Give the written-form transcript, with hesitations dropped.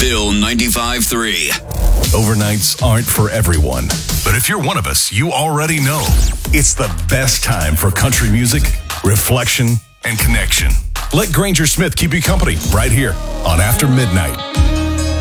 Bill 95.3. Overnights aren't for everyone, but if you're one of us, you already know it's the best time for country music, reflection, and connection. Let Granger Smith keep you company right here on After Midnight.